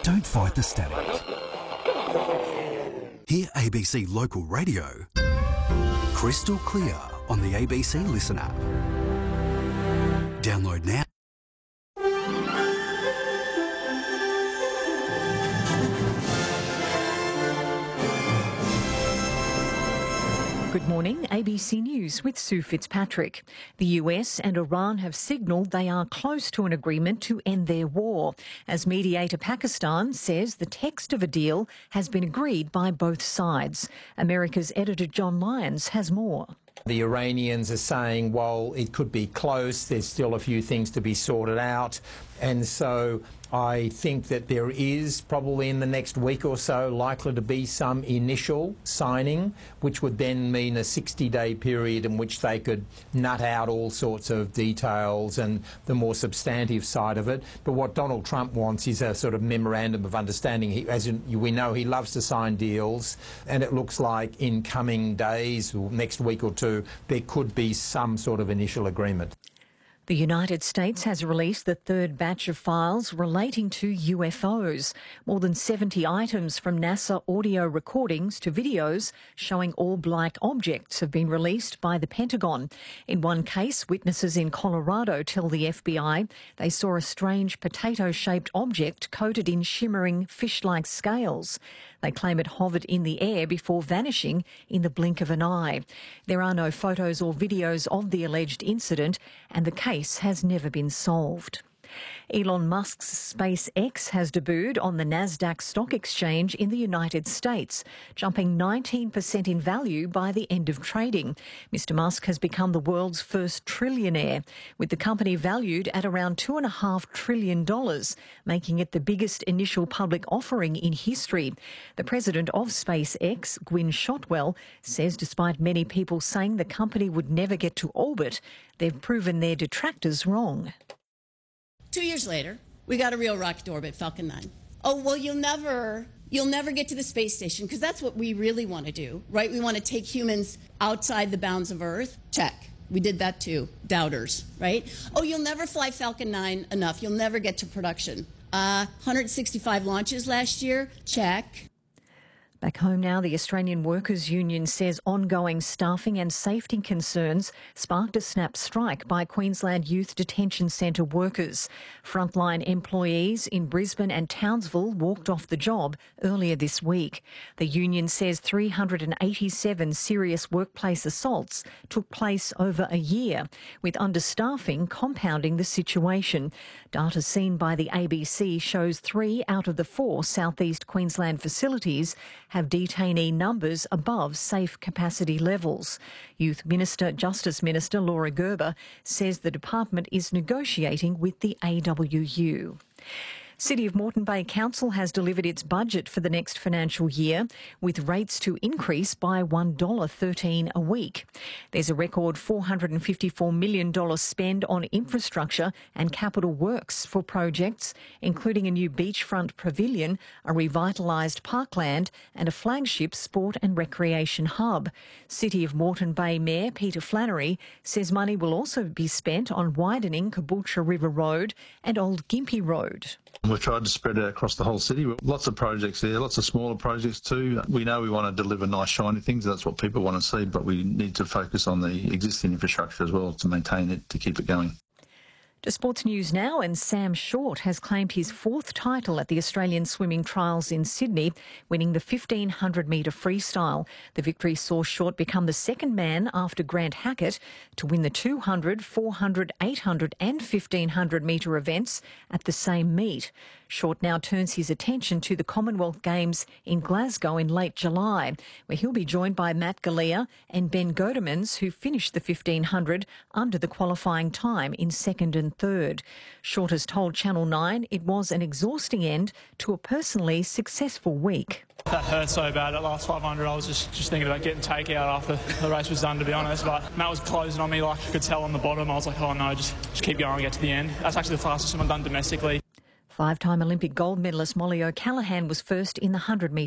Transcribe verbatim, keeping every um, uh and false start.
Don't fight the static. Hear A B C Local Radio crystal clear on the A B C Listen app. Download now. Good morning, A B C News with Sue Fitzpatrick. The U S and Iran have signalled they are close to an agreement to end their war, as mediator Pakistan says the text of a deal has been agreed by both sides. America's editor John Lyons has more. The Iranians are saying, well, it could be close, there's still a few things to be sorted out, and so I think that there is probably in the next week or so likely to be some initial signing, which would then mean a sixty-day period in which they could nut out all sorts of details and the more substantive side of it. But what Donald Trump wants is a sort of memorandum of understanding. He, as we know, he loves to sign deals, and it looks like in coming days, or next week or two, there could be some sort of initial agreement. The United States has released the third batch of files relating to U F Os. More than seventy items from NASA audio recordings to videos showing all-black objects have been released by the Pentagon. In one case, witnesses in Colorado tell the F B I they saw a strange potato-shaped object coated in shimmering fish-like scales. They claim it hovered in the air before vanishing in the blink of an eye. There are no photos or videos of the alleged incident, and the case has never been solved. Elon Musk's SpaceX has debuted on the Nasdaq Stock Exchange in the United States, jumping nineteen percent in value by the end of trading. Mister Musk has become the world's first trillionaire, with the company valued at around two point five trillion dollars, making it the biggest initial public offering in history. The president of SpaceX, Gwynne Shotwell, says despite many people saying the company would never get to orbit, they've proven their detractors wrong. Two years later, we got a real rocket to orbit, Falcon nine. Oh, well, you'll never, you'll never get to the space station, because that's what we really want to do, right? We want to take humans outside the bounds of Earth. Check. We did that too. Doubters, right? Oh, you'll never fly Falcon nine enough. You'll never get to production. Uh, one hundred sixty-five launches last year. Check. Back home now, the Australian Workers' Union says ongoing staffing and safety concerns sparked a snap strike by Queensland Youth Detention Centre workers. Frontline employees in Brisbane and Townsville walked off the job earlier this week. The union says three hundred eighty-seven serious workplace assaults took place over a year, with understaffing compounding the situation. Data seen by the A B C shows three out of the four South East Queensland facilities have detainee numbers above safe capacity levels. Youth Minister, Justice Minister Laura Gerber says the department is negotiating with the A W U. City of Moreton Bay Council has delivered its budget for the next financial year, with rates to increase by one dollar thirteen a week. There's a record four hundred fifty-four million dollars spend on infrastructure and capital works for projects, including a new beachfront pavilion, a revitalised parkland and a flagship sport and recreation hub. City of Moreton Bay Mayor Peter Flannery says money will also be spent on widening Caboolture River Road and Old Gympie Road. We've tried to spread it across the whole city. Lots of projects there, lots of smaller projects too. We know we want to deliver nice, shiny things. That's what people want to see, but we need to focus on the existing infrastructure as well to maintain it, to keep it going. To sports news now, and Sam Short has claimed his fourth title at the Australian Swimming Trials in Sydney, winning the fifteen hundred metre freestyle. The victory saw Short become the second man after Grant Hackett to win the two hundred, four hundred, eight hundred and fifteen hundred metre events at the same meet. Short now turns his attention to the Commonwealth Games in Glasgow in late July, where he'll be joined by Matt Galea and Ben Godemans, who finished the fifteen hundred under the qualifying time in second and third. Short has told Channel nine it was an exhausting end to a personally successful week. That hurt so bad at last five hundred. I was just, just thinking about getting takeout after the race was done, to be honest. But Matt was closing on me, like I could tell on the bottom. I was like, oh no, just, just keep going and get to the end. That's actually the fastest one done domestically. Five-time Olympic gold medalist Molly O'Callaghan was first in the one hundred metre